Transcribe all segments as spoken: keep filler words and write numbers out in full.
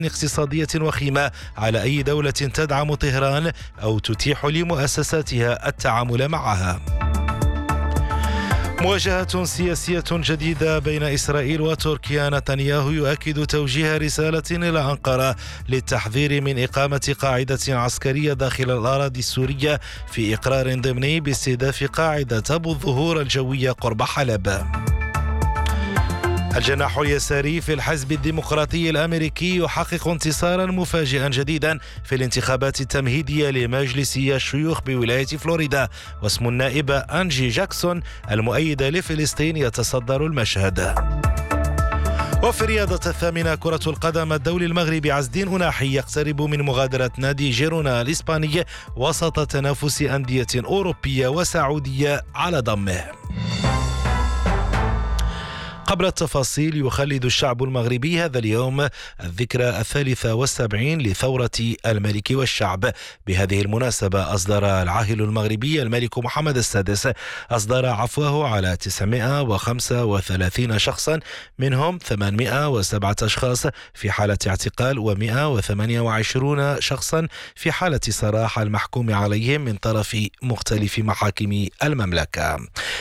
اقتصادية وخيمة على أي دولة تدعم طهران أو تتيح لمؤسساتها التعامل معها. مواجهة سياسية جديدة بين إسرائيل وتركيا. نتنياهو يؤكد توجيه رسالة إلى أنقرة للتحذير من إقامة قاعدة عسكرية داخل الأراضي السورية في إقرار ضمني باستهداف قاعدة أبو الظهور الجوية قرب حلب. الجناح اليساري في الحزب الديمقراطي الأمريكي يحقق انتصارا مفاجئا جديدا في الانتخابات التمهيدية لمجلس الشيوخ بولاية فلوريدا، واسم النائبة أنجي جاكسون المؤيدة لفلسطين يتصدر المشهد. وفي رياضة الثامنة، كرة القدم، الدولي المغربي عز الدين أناحي يقترب من مغادرة نادي جيرونا الإسباني وسط تنافس أندية أوروبية وسعودية على ضمه. قبل التفاصيل، يخلد الشعب المغربي هذا اليوم الذكرى الثالثة والسبعين لثورة الملك والشعب. بهذه المناسبة أصدر العاهل المغربي الملك محمد السادس أصدر عفوه على تسعمائة وخمسة وثلاثين شخصا، منهم ثمانمائة وسبعة أشخاص في حالة اعتقال ومائة وثمانية وعشرين شخصا في حالة سراح المحكوم عليهم من طرف مختلف محاكم المملكة.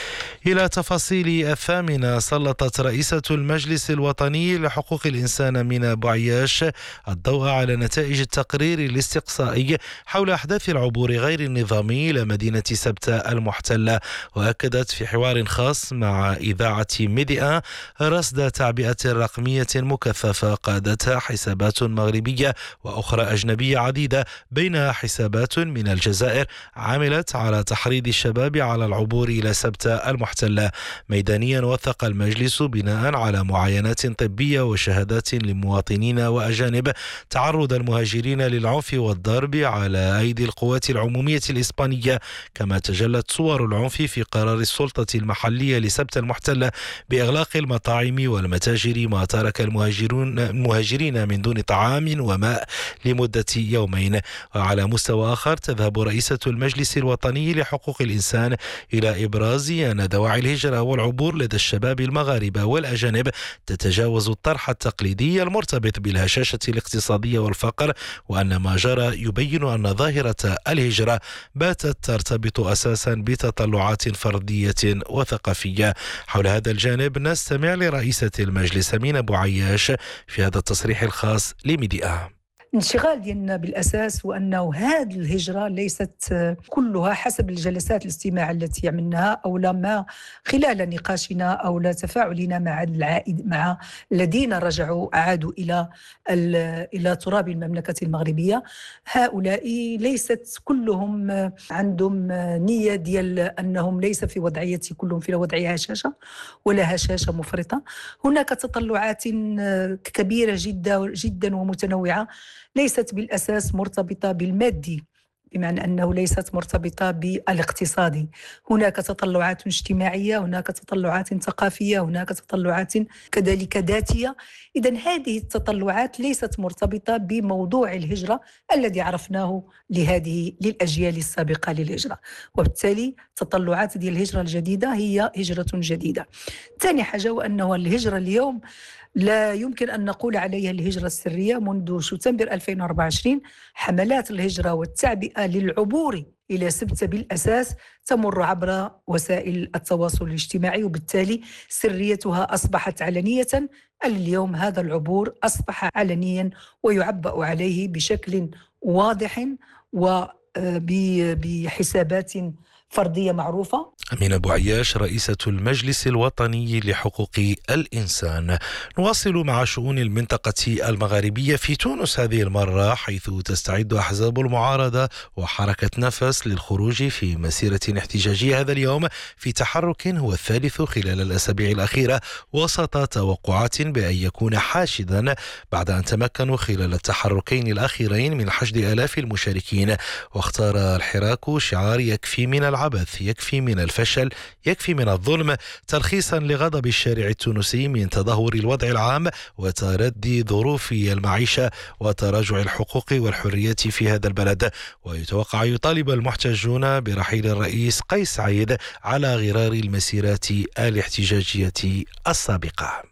إلى تفاصيل الثامنة، سلطت رئيسة المجلس الوطني لحقوق الإنسان مينا بوعياش الضوء على نتائج التقرير الاستقصائي حول أحداث العبور غير النظامي إلى مدينة سبتة المحتلة، وأكدت في حوار خاص مع إذاعة ميديا رصد تعبئة رقمية مكثفة قادتها حسابات مغربية وأخرى أجنبية عديدة، بينها حسابات من الجزائر عملت على تحريض الشباب على العبور إلى سبتة المحتلة. ميدانيا وثق المجلس بناء على معاينات طبية وشهادات لمواطنين وأجانب تعرض المهاجرين للعنف والضرب على أيدي القوات العمومية الإسبانية، كما تجلت صور العنف في قرار السلطة المحلية لسبتة المحتلة بإغلاق المطاعم والمتاجر، ما ترك المهاجرون المهاجرين من دون طعام وماء لمدة يومين. وعلى مستوى آخر، تذهب رئيسة المجلس الوطني لحقوق الإنسان إلى إبراز أن دواعي الهجرة والعبور لدى الشباب المغاربة والأجانب تتجاوز الطرح التقليدي المرتبط بالهشاشة الاقتصادية والفقر، وأن ما جرى يبين أن ظاهرة الهجرة باتت ترتبط أساسا بتطلعات فردية وثقافية. حول هذا الجانب نستمع لرئيسة المجلس مينا بوعياش في هذا التصريح الخاص لميديا. الانشغال ديالنا بالأساس وأنه هذه الهجرة ليست كلها حسب الجلسات الاستماع التي عملناها أو لما خلال نقاشنا أو لا تفاعلنا مع العائد مع الذين رجعوا عادوا إلى إلى تراب المملكة المغربية. هؤلاء ليست كلهم عندهم نية ديال أنهم ليس في وضعية كلهم في وضعية هشاشة ولا هشاشة مفرطة. هناك تطلعات كبيرة جدا جدا ومتنوعة ليست بالأساس مرتبطة بالمادي، بمعنى أنه ليست مرتبطة بالاقتصادي. هناك تطلعات اجتماعية، هناك تطلعات ثقافية، هناك تطلعات كذلك ذاتية. إذن هذه التطلعات ليست مرتبطة بموضوع الهجرة الذي عرفناه لهذه للأجيال السابقة للهجرة، وبالتالي تطلعات ديال الهجرة الجديدة هي هجرة جديدة. ثاني حاجة وأنه الهجرة اليوم لا يمكن أن نقول عليها الهجرة السرية. منذ سبتمبر ألفين وأربعة وعشرين حملات الهجرة والتعبئة للعبور إلى سبتة بالأساس تمر عبر وسائل التواصل الاجتماعي، وبالتالي سريتها أصبحت علنية. اليوم هذا العبور أصبح علنيا ويعبأ عليه بشكل واضح وبحسابات فردية معروفة. مينا بوعياش رئيسة المجلس الوطني لحقوق الإنسان. نواصل مع شؤون المنطقة المغاربية في تونس هذه المرة، حيث تستعد أحزاب المعارضة وحركة نفس للخروج في مسيرة احتجاجية هذا اليوم في تحرك هو الثالث خلال الأسابيع الأخيرة، وسط توقعات بأن يكون حاشدا بعد أن تمكنوا خلال التحركين الأخيرين من حشد آلاف المشاركين. واختار الحراك شعار يكفي من العبث، يكفي من الفشل، يكفي من الظلم، تلخيصا لغضب الشارع التونسي من تدهور الوضع العام وتردي ظروف المعيشة وتراجع الحقوق والحريات في هذا البلد. ويتوقع يطالب المحتجون برحيل الرئيس قيس سعيد على غرار المسيرات الاحتجاجية السابقة.